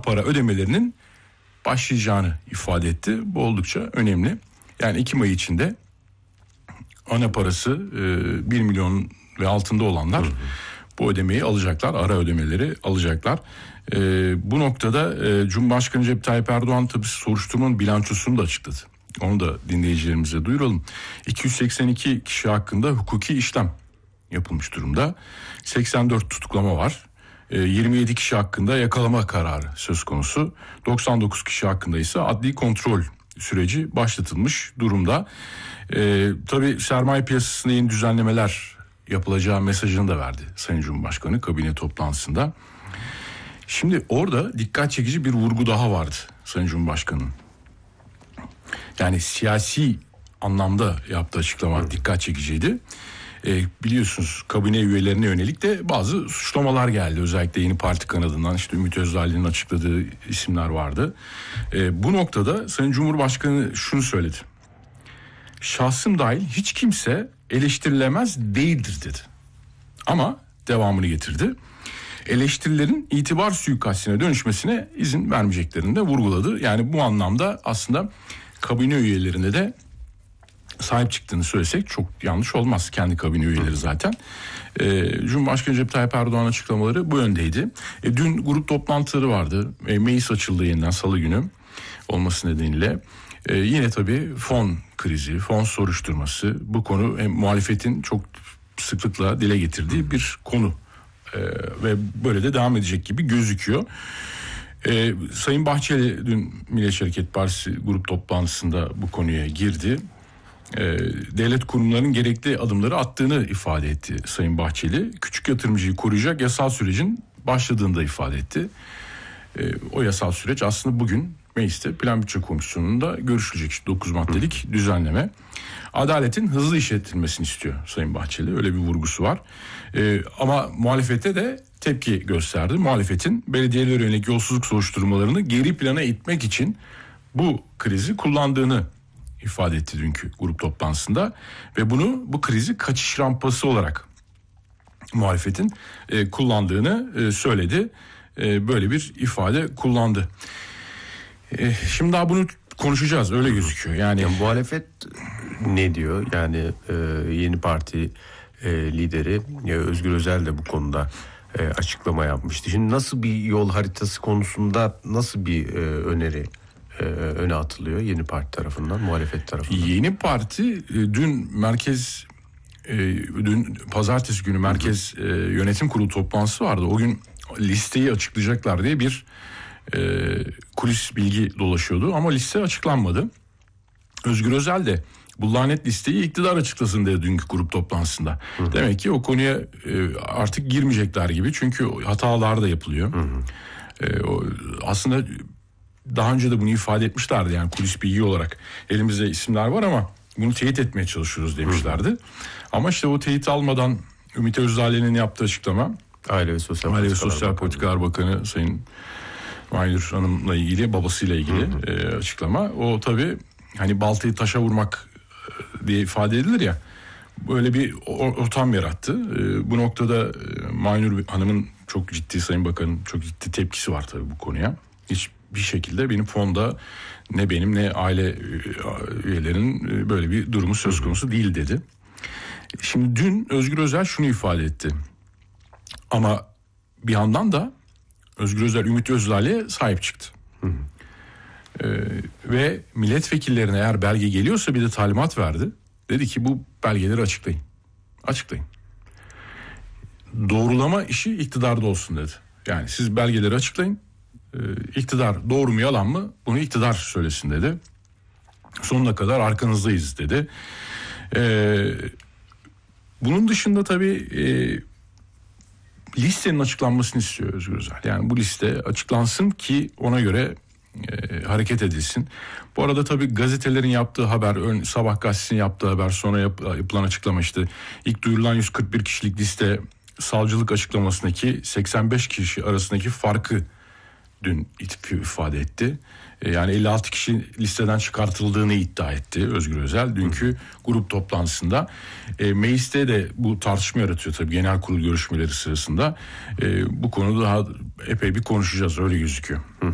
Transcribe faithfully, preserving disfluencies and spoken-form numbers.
para ödemelerinin başlayacağını ifade etti. Bu oldukça önemli. Yani Ekim ayı içinde ana parası e, bir milyon ve altında olanlar hı hı. bu ödemeyi alacaklar. Ara ödemeleri alacaklar. E, bu noktada e, Cumhurbaşkanı Recep Tayyip Erdoğan tabii soruşturmanın bilançosunu da açıkladı. Onu da dinleyicilerimize duyuralım. iki yüz seksen iki kişi hakkında hukuki işlem yapılmış durumda. seksen dört tutuklama var. E, yirmi yedi kişi hakkında yakalama kararı söz konusu. doksan dokuz kişi hakkında ise adli kontrol süreci başlatılmış durumda. E, tabii sermaye piyasasında yeni düzenlemeler yapılacağı mesajını da verdi Sayın Cumhurbaşkanı kabine toplantısında. Şimdi orada dikkat çekici bir vurgu daha vardı Sayın Cumhurbaşkanı'nın. Yani siyasi anlamda yaptığı açıklama Hı. dikkat çekiciydi. E, biliyorsunuz kabine üyelerine yönelik de bazı suçlamalar geldi. Özellikle Yeni Parti kanadından işte Ümit Özdağ'ın açıkladığı isimler vardı. E, bu noktada Sayın Cumhurbaşkanı şunu söyledi. Şahsım dahil hiç kimse eleştirilemez değildir dedi. Ama devamını getirdi. Eleştirilerin itibar suikastine dönüşmesine izin vermeyeceklerini de vurguladı. Yani bu anlamda aslında kabine üyelerine de sahip çıktığını söylesek çok yanlış olmaz. Kendi kabine üyeleri zaten. Ee, Cumhurbaşkanı Recep Tayyip Erdoğan açıklamaları bu yöndeydi. E, dün grup toplantıları vardı. E, meclis açıldı yeniden salı günü olması nedeniyle. E, yine tabii fon krizi, fon soruşturması bu konu hem muhalefetin çok sıklıkla dile getirdiği bir konu. E, ve böyle de devam edecek gibi gözüküyor. E, Sayın Bahçeli dün Milliyetçi Hareket Partisi grup toplantısında bu konuya girdi. E, devlet kurumlarının gerekli adımları attığını ifade etti Sayın Bahçeli. Küçük yatırımcıyı koruyacak yasal sürecin başladığını da ifade etti. E, o yasal süreç aslında bugün mecliste Plan Bütçe Komisyonu'nda görüşülecek dokuz maddelik Hı. düzenleme. Adaletin hızlı işletilmesini istiyor Sayın Bahçeli. Öyle bir vurgusu var. E, ama muhalefete de tepki gösterdi. Muhalefetin belediyelere yönelik yolsuzluk soruşturmalarını geri plana itmek için bu krizi kullandığını ifade etti dünkü grup toplantısında ve bunu bu krizi kaçış rampası olarak muhalefetin e, kullandığını e, söyledi. E, böyle bir ifade kullandı. E, şimdi daha bunu konuşacağız öyle gözüküyor. Yani, yani muhalefet ne diyor? Yani e, yeni parti e, lideri e, Özgür Özel de bu konuda e, açıklama yapmıştı. Şimdi nasıl bir yol haritası konusunda nasıl bir e, öneri Ee, öne atılıyor yeni parti tarafından, muhalefet tarafından? Yeni parti dün merkez e, dün pazartesi günü merkez e, yönetim kurulu toplantısı vardı. O gün listeyi açıklayacaklar diye bir e, kulis bilgi dolaşıyordu ama liste açıklanmadı. Özgür Özel de bu lanet listeyi iktidar açıklasın dedi dünkü grup toplantısında. Hı hı. Demek ki o konuya e, artık girmeyecekler gibi, çünkü hatalar da yapılıyor. Hı hı. E, o, aslında daha önce de bunu ifade etmişlerdi, yani kulis bilgi olarak elimizde isimler var ama bunu teyit etmeye çalışıyoruz demişlerdi. Hı. Ama işte o teyit almadan Ümit Özdağ'ın yaptığı açıklama, Aile ve Sosyal, Aile ve Sosyal Politikalar Bakanı Sayın Maynur Hanım'la ilgili, babasıyla ilgili hı hı. E, açıklama. O tabii hani baltayı taşa vurmak diye ifade edilir ya, böyle bir ortam yarattı. E, bu noktada e, Maynur Hanım'ın çok ciddi, Sayın Bakan'ın çok ciddi tepkisi var tabii bu konuya. Hiç bir şekilde benim fonda ne benim ne aile üyelerinin böyle bir durumu söz konusu değil dedi. Şimdi dün Özgür Özel şunu ifade etti. Ama bir yandan da Özgür Özel Ümit Özdağ'a sahip çıktı. Hı hı. Ee, ve milletvekillerine eğer belge geliyorsa bir de talimat verdi. Dedi ki bu belgeleri açıklayın. Açıklayın. Doğrulama işi iktidarda olsun dedi. Yani siz belgeleri açıklayın. Ee, iktidar doğru mu yalan mı bunu iktidar söylesin dedi. Sonuna kadar arkanızdayız dedi. Ee, bunun dışında tabii e, listenin açıklanmasını istiyor Özgür Özel. Yani bu liste açıklansın ki ona göre e, hareket edilsin. Bu arada tabii gazetelerin yaptığı haber, ön, Sabah gazetesinin yaptığı haber, sonra yap, yapılan açıklama işte ilk duyurulan yüz kırk bir kişilik liste savcılık açıklamasındaki seksen beş kişi arasındaki farkı dün ifade etti. Yani elli altı kişi listeden çıkartıldığını iddia etti Özgür Özel dünkü grup toplantısında. E, mecliste de bu tartışma yaratıyor tabii genel kurul görüşmeleri sırasında. E, bu konuda daha epey bir konuşacağız, öyle gözüküyor. Hı.